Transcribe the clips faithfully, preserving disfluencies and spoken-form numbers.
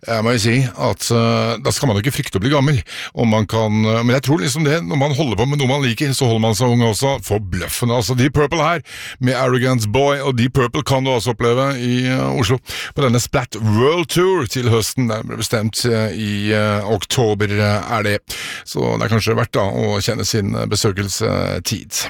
jeg må jo si at uh, da skal man jo ikke frykte å bli gammel, og man kan, uh, men jeg tror liksom det, når man holder på med noe man liker, så holder man seg ung også, for bløffende, altså Deep Purple her, med Arrogance Boy, og Deep Purple kan du også oppleve i uh, Oslo, på denne Splat World Tour til høsten, det ble bestemt uh, i uh, oktober uh, er det, så det er kanskje verdt da å kjenne sin uh, besøkelsestid.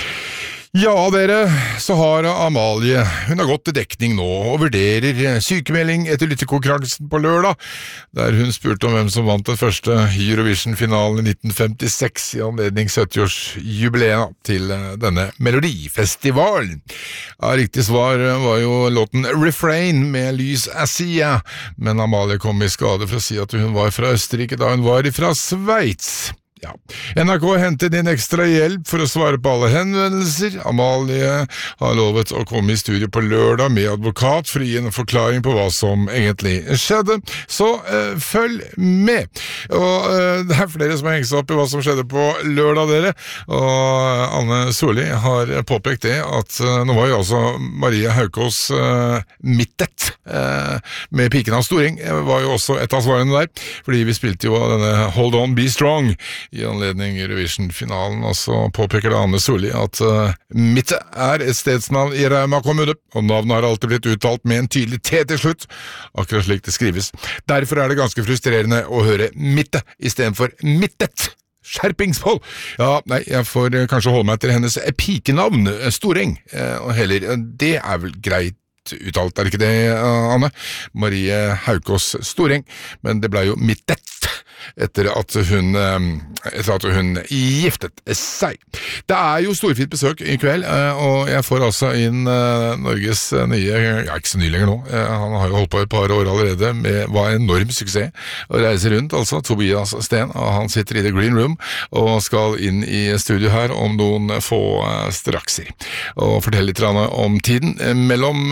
Ja, dere, så har Amalie, hun har gått til dekning nå og vurderer sykemelding etter lyttekonkurransen på lørdag, der hun spurte om hvem som vant den første Eurovision-finalen i nitten femtiseks i anledning sytti-årsjubileet til denne melodifestivalen. Ja, riktig svar var jo låten Refrain med Lys Assia, men Amalie kom i skade for å si at hun var fra Østerrike da hun var fra Sveits. Ja. N R K hentet inn ekstra hjelp for å svare på alle henvendelser. Amalie har lovet å komme i studio på lørdag med advokat for å gi en forklaring på hva som egentlig skjedde. Så eh, følg med. Og eh, det er flere som har hengt seg opp i hva som skjedde på lørdag, dere. Og Anne Solli har påpekt det at eh, nå var jo også Marie Haukås eh, mittet eh, med Piken av Storing. Det var jo også et av svarene der, fordi vi spilte jo denne Hold On Be Strong i anledning Eurovision-finalen, og så påpeker det Anne Solli at uh, Mitte er et stedsnavn i Rauma kommune, og navnet har alltid blitt uttalt med en tydelig T til slutt, akkurat slik det skrives. Derfor er det ganske frustrerende å høre Mitte i stedet for Mittet. Skjerpingspål! Ja, nei, jeg får uh, kanskje holde meg til hennes pikenavn, Storeng, uh, og heller, uh, det er vel greit uttalt, er det ikke det, uh, Anne? Marie Haukås Storeng, men det ble jo Mittet etter at hun etter at hun giftet seg. Det er jo storfint besøk i kveld, og jeg får altså inn Norges nye, ja ikke så ny lenger nå, han har jo holdt på et par år allerede med var en enorm suksess å reise rundt, altså Tobias Sten, og han sitter i The Green Room og skal inn i studio her om noen få strakser og fortelle litt om tiden mellom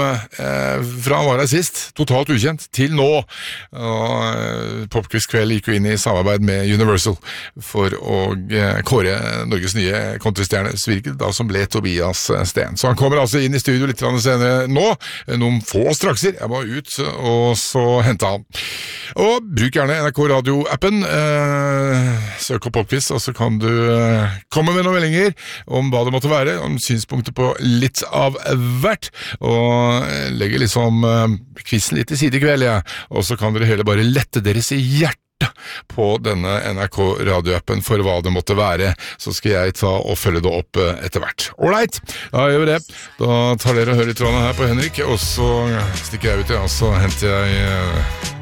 fra han var her sist, totalt ukjent, til nå, og Popquiz kveld gikk jo inn i samarbeid med Universal for å kåre Norges nye kontrastjerne Svirkel, da som ble Tobias Sten. Så han kommer altså inn i studio litt senere nå, noen få strakser, jeg må ut og så hente han. Og bruk gjerne N R K Radio-appen, eh, søk opp Popquiz, og så kan du eh, komme med noen meldinger om hva det måtte være, om synspunkter på litt av hvert, og legge liksom eh, quizen litt i side i kveld, ja. Og så kan dere heller bare lette deres hjerte på denne N R K radioappen for hva det måtte være, så skal jeg ta og følge det opp etter hvert. Alright, da gjør vi det. Da tar dere og hører litt her på Henrik, og så stikker jeg ut, ja, og så henter jeg